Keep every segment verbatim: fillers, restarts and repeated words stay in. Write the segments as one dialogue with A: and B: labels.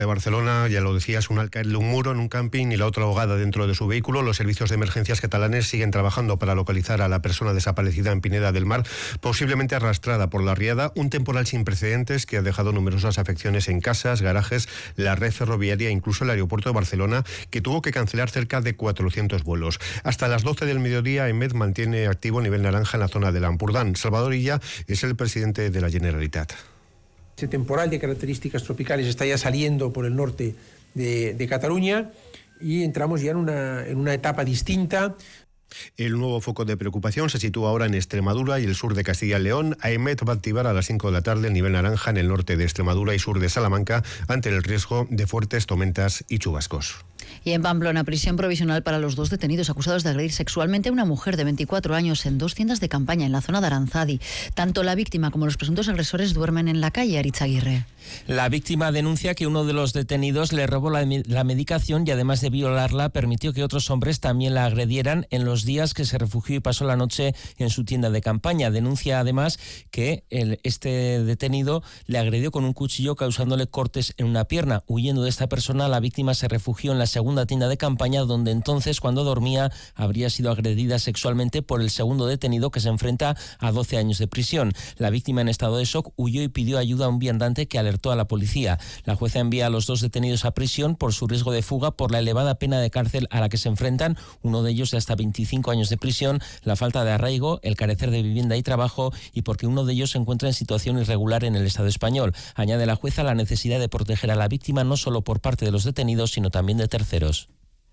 A: De Barcelona, ya lo decías, una al caerle un muro en un camping y la otra ahogada dentro de su vehículo. Los servicios de emergencias catalanes siguen trabajando para localizar a la persona desaparecida en Pineda del Mar, posiblemente arrastrada por la riada. Un temporal sin precedentes que ha dejado numerosas afecciones en casas, garajes, la red ferroviaria e incluso el aeropuerto de Barcelona, que tuvo que cancelar cerca de cuatrocientos vuelos. Hasta las doce del mediodía, EMET mantiene activo nivel naranja en la zona del Ampurdán. Salvador Illa es el presidente de la Generalitat.
B: Este temporal de características tropicales está ya saliendo por el norte de, de Cataluña y entramos ya en una, en una etapa distinta.
A: El nuevo foco de preocupación se sitúa ahora en Extremadura y el sur de Castilla y León. AEMET va a activar a las cinco de la tarde el nivel naranja en el norte de Extremadura y sur de Salamanca ante el riesgo de fuertes tormentas y chubascos.
C: Y en Pamplona, prisión provisional para los dos detenidos acusados de agredir sexualmente a una mujer de veinticuatro años en dos tiendas de campaña en la zona de Aranzadi. Tanto la víctima como los presuntos agresores duermen en la calle. Aritz Aguirre.
D: La víctima denuncia que uno de los detenidos le robó la, la medicación y además de violarla permitió que otros hombres también la agredieran en los días que se refugió y pasó la noche en su tienda de campaña. Denuncia además que el, este detenido le agredió con un cuchillo causándole cortes en una pierna. Huyendo de esta persona, la víctima se refugió en la segunda tienda de campaña, donde entonces, cuando dormía, habría sido agredida sexualmente por el segundo detenido, que se enfrenta a doce años de prisión. La víctima, en estado de shock, huyó y pidió ayuda a un viandante que alertó a la policía. La jueza envía a los dos detenidos a prisión por su riesgo de fuga, por la elevada pena de cárcel a la que se enfrentan, uno de ellos de hasta veinticinco años de prisión, la falta de arraigo, el carecer de vivienda y trabajo y porque uno de ellos se encuentra en situación irregular en el Estado español. Añade la jueza la necesidad de proteger a la víctima no solo por parte de los detenidos, sino también de terceros.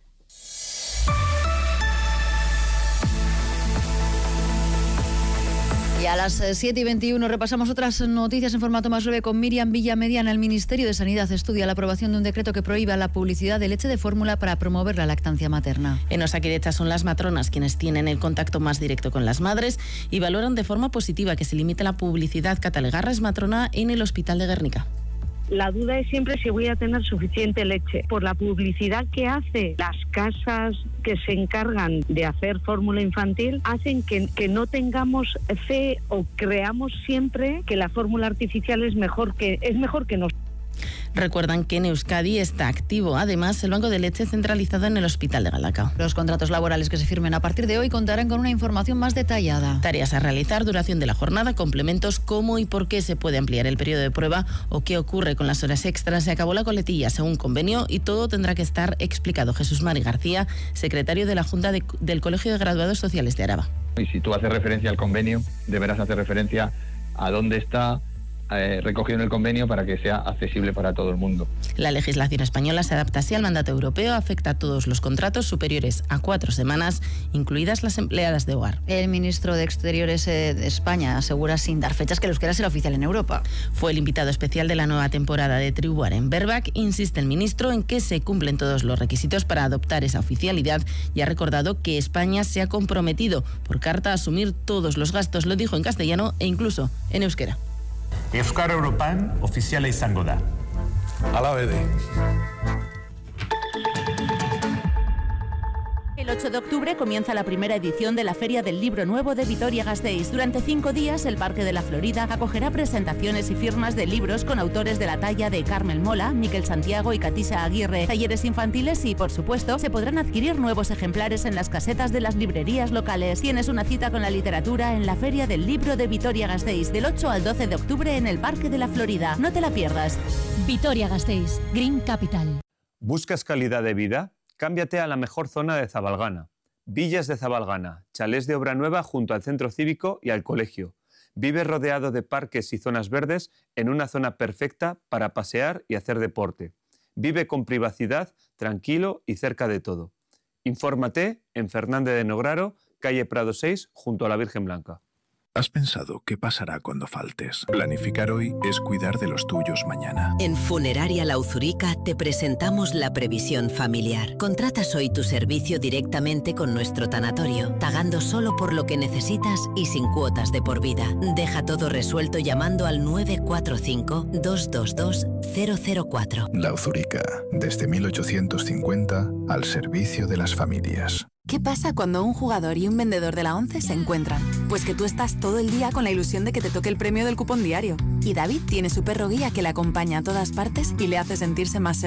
C: Y a las siete y veintiuno repasamos otras noticias en formato más breve con Miriam Villamediana. El Ministerio de Sanidad estudia la aprobación de un decreto que prohíba la publicidad de leche de fórmula para promover la lactancia materna.
E: En Osakidetza son las matronas quienes tienen el contacto más directo con las madres y valoran de forma positiva que se limite la publicidad catalegarres matrona en el Hospital de Guernica.
F: La duda es siempre si voy a tener suficiente leche. Por la publicidad que hace las casas que se encargan de hacer fórmula infantil, hacen que, que no tengamos fe o creamos siempre que la fórmula artificial es mejor que, es mejor que no.
E: Recuerdan que en Euskadi está activo, además, el banco de leche centralizado en el Hospital de Galdakao.
C: Los contratos laborales que se firmen a partir de hoy contarán con una información más detallada.
E: Tareas a realizar, duración de la jornada, complementos, cómo y por qué se puede ampliar el periodo de prueba o qué ocurre con las horas extras. Se acabó la coletilla según convenio y todo tendrá que estar explicado. Jesús Mari García, secretario de la Junta de, del Colegio de Graduados Sociales de Araba.
G: Y si tú haces referencia al convenio, deberás hacer referencia a dónde está Eh, recogido en el convenio para que sea accesible para todo el mundo.
E: La legislación española se adapta así al mandato europeo, afecta a todos los contratos superiores a cuatro semanas, incluidas las empleadas de hogar.
C: El ministro de Exteriores de España asegura sin dar fechas que el euskera será oficial en Europa.
E: Fue el invitado especial de la nueva temporada de Tribuar en Berbac. Insiste el ministro en que se cumplen todos los requisitos para adoptar esa oficialidad y ha recordado que España se ha comprometido por carta a asumir todos los gastos, lo dijo en castellano e incluso en euskera.
H: Euskara Europan ofiziala izango da.
I: Hala bede.
J: El ocho de octubre comienza la primera edición de la Feria del Libro Nuevo de Vitoria-Gasteiz. Durante cinco días, el Parque de la Florida acogerá presentaciones y firmas de libros con autores de la talla de Carmel Mola, Miquel Santiago y Katisa Aguirre, talleres infantiles y, por supuesto, se podrán adquirir nuevos ejemplares en las casetas de las librerías locales. Tienes una cita con la literatura en la Feria del Libro de Vitoria-Gasteiz, del ocho al doce de octubre en el Parque de la Florida. No te la pierdas.
K: Vitoria-Gasteiz, Green Capital.
L: ¿Buscas calidad de vida? Cámbiate a la mejor zona de Zabalgana. Villas de Zabalgana, chalés de obra nueva junto al centro cívico y al colegio. Vive rodeado de parques y zonas verdes en una zona perfecta para pasear y hacer deporte. Vive con privacidad, tranquilo y cerca de todo. Infórmate en Fernández de Nograro, calle Prado seis, junto a la Virgen Blanca.
M: ¿Has pensado qué pasará cuando faltes? Planificar hoy es cuidar de los tuyos mañana.
N: En Funeraria La Uzurica te presentamos la previsión familiar. Contratas hoy tu servicio directamente con nuestro tanatorio, pagando solo por lo que necesitas y sin cuotas de por vida. Deja todo resuelto llamando al nueve cuatro cinco, dos dos dos, cero cero cuatro.
M: La Uzurica, desde mil ochocientos cincuenta, al servicio de las familias.
I: ¿Qué pasa cuando un jugador y un vendedor de la ONCE se encuentran? Pues que tú estás todo el día con la ilusión de que te toque el premio del cupón diario. Y David tiene su perro guía que le acompaña a todas partes y le hace sentirse más seguro.